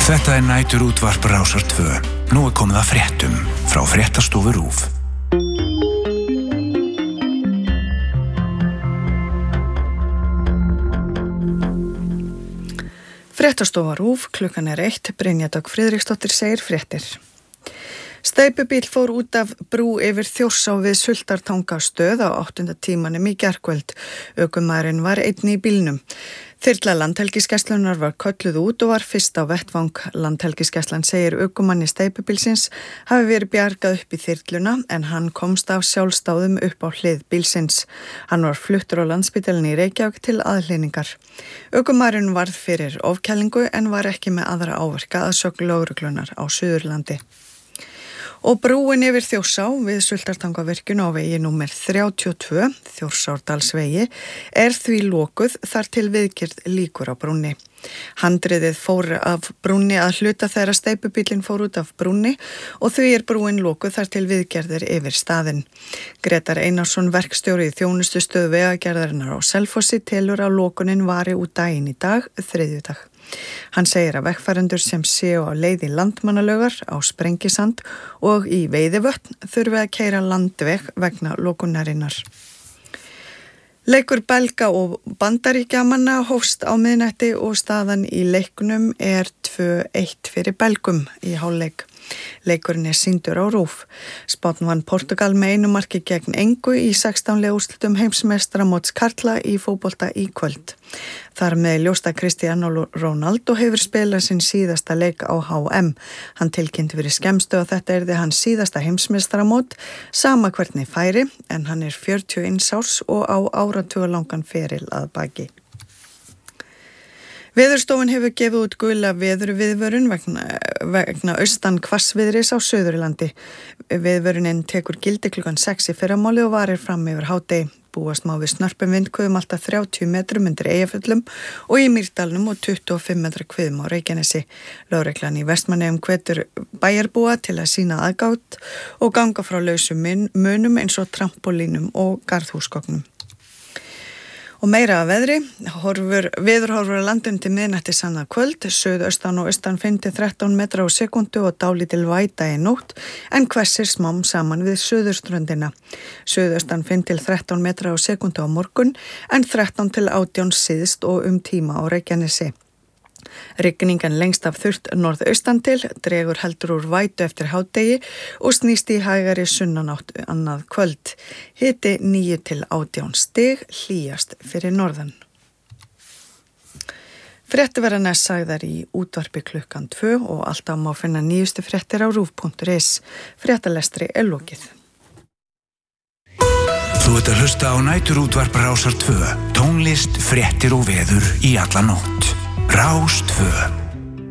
Þetta næturútvarp Rásar 2. Nú komið að fréttum frá Fréttastofu RÚV. Fréttastofa RÚV, klukkan 1, Brynja Dögg Friðriksdóttir segir fréttir. Steypubíll fór út af brú yfir Þjórsá við Sultartangastöð á 8. tímanum í gærkvöld. Ökumaðurinn var einn í bílnum. Þyrla Landhelgisgæslunnar var kölluð út og var fyrst á vettvang. Landhelgisgæslan segir ökumanni steypubílsins hafi verið bjargað upp í þyrluna en hann komst af sjálfsdáðum upp á hlið bílsins. Hann var fluttur á Landspítalann í Reykjavík til aðhlynningar. Ökumaðurinn varð fyrir ofkælingu en var ekki með aðra áverka að sögn lögreglunar á Suðurlandi. Og brúin yfir Þjórsá við Sultartangavirkjun á vegi númer 32, Þjórsárdalsvegi, því lokuð þar til viðgerð lýkur á brúnni. Handriðið fór af brúnni að hluta þegar steypubíllinn fór út af brúnni og því brúin lokuð þar til viðgerðir yfir staðinn. Grétar Einarsson, verkstjóri í þjónustustöð Vegagerðarinnar á Selfossi, telur að lokunin vari út daginn í dag, þriðjudag. Hann segir að vegfarendur sem séu á leið í Landmannalaugar, á Sprengisand og í Veiðivötn þurfi að keyra landveg vegna lokunarinnar. Leikur Belga og Bandaríkjamanna hófst á miðnætti og staðan í leiknum 2-1 fyrir Belgum í hálfleik. Leikurinn sýndur á RÚV. Spánn vann Portugal með 1 marki gegn engu í 16 liða úrslitum heimsmeistaramóts karla í fótbolta í kvöld. Þar með ljóst að Cristiano Ronaldo hefur spilað sinn síðasta leik á HM. Hann tilkynnti fyrir skemmstu að þetta yrði hans síðasta heimsmeistaramót, sama hvernig færi, en hann 41 árs og á áratugalangan feril að baki. Veðurstofan hefur gefið út gula veðurviðvörun vegna austan hvassviðris á Suðurlandi. Viðvörunin tekur gildi klukkan 6 í fyrramálið og varir fram yfir hádegi. Búast má við snörpum vindhviðum alltaf 30 metrum undir Eyjafjöllum og í Mýrdalnum og 25 metra hviðum á Reykjanesi. Lögreglan í Vestmannaeyjum hvetur bæjarbúa til að sýna aðgátt og ganga frá lausum munum eins og trampolínum og garðhúsgögnum. Og meira að veðri, veðurhorfur að landinu til miðnætti annað kvöld, suðaustan og austan 5-13 metra á sekundu og dálítil væta í nótt, en hvessir smám saman við suðurströndina. Suðaustan 5-13 metra á sekundu á morgun, en 13-18 síðst og tíma á Reykjanesi. Rigningan lengst af þurrt norðaustan til, dregur heldur úr vætu eftir hádegi og snýst í hægari sunnanátt annað kvöld. Hiti 9-18 stig, hlýjast fyrir norðan. Fréttir verða næst sagðar í útvarpi klukkan 2 og alltaf má finna nýjustu fréttir á rúv.is. Fréttalestri lokið. Þú ert að hlusta á næturútvarp Rásar 2. Tónlist, fréttir og veður í alla nótt. Rás 2.